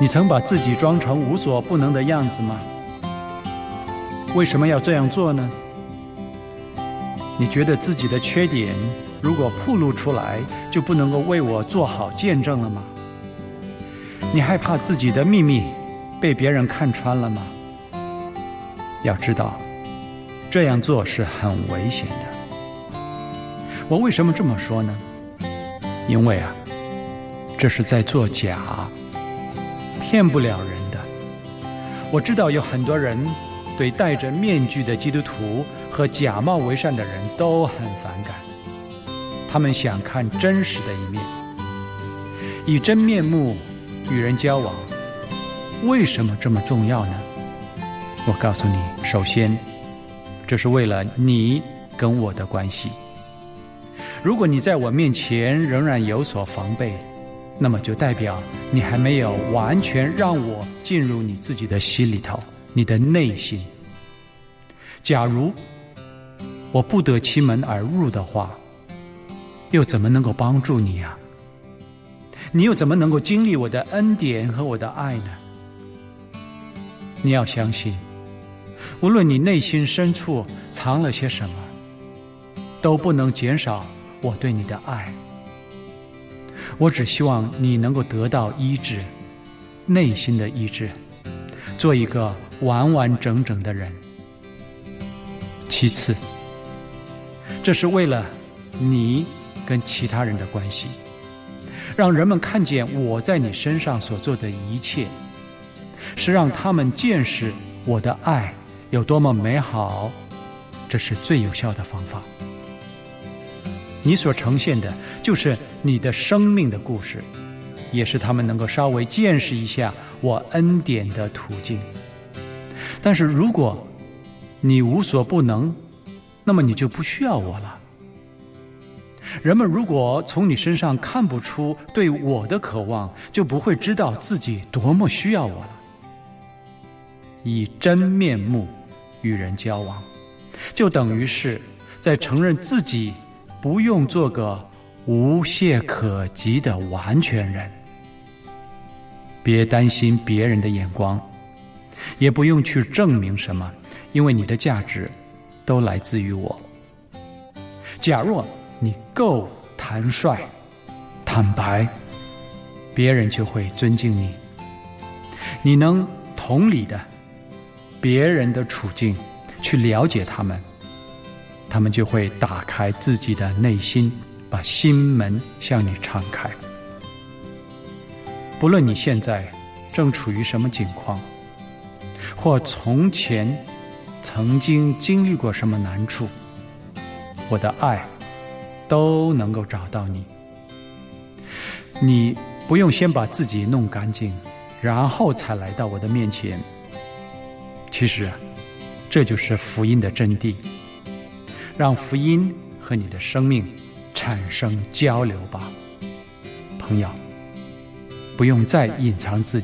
你曾把自己装成无所不能的样子吗？为什么要这样做呢？你觉得自己的缺点如果暴露出来，就不能够为我做好见证了吗？你害怕自己的秘密被别人看穿了吗？要知道，这样做是很危险的。我为什么这么说呢？因为这是在作假，骗不了人的。我知道有很多人对戴着面具的基督徒和假冒为善的人都很反感，他们想看真实的一面，以真面目与人交往。为什么这么重要呢？我告诉你，首先，这是为了你跟我的关系。如果你在我面前仍然有所防备，那么就代表你还没有完全让我进入你自己的心里头，你的内心。假如我不得其门而入的话，又怎么能够帮助你啊？你又怎么能够经历我的恩典和我的爱呢？你要相信，无论你内心深处藏了些什么，都不能减少我对你的爱。我只希望你能够得到医治，内心的医治，做一个完完整整的人。其次，这是为了你跟其他人的关系，让人们看见我在你身上所做的一切，是让他们见识我的爱有多么美好，这是最有效的方法。你所呈现的就是你的生命的故事，也是他们能够稍微见识一下我恩典的途径。但是如果你无所不能，那么你就不需要我了。人们如果从你身上看不出对我的渴望，就不会知道自己多么需要我了。以真面目与人交往，就等于是在承认自己不用做个无懈可击的完全人。别担心别人的眼光，也不用去证明什么，因为你的价值都来自于我。假若你够坦率、坦白，别人就会尊敬你。你能同理的别人的处境，去了解他们，他们就会打开自己的内心，把心门向你敞开。不论你现在正处于什么境况，或从前曾经经历过什么难处，我的爱都能够找到你。你不用先把自己弄干净，然后才来到我的面前。其实这就是福音的真谛，让福音和你的生命产生交流吧。朋友，不用再隐藏自己。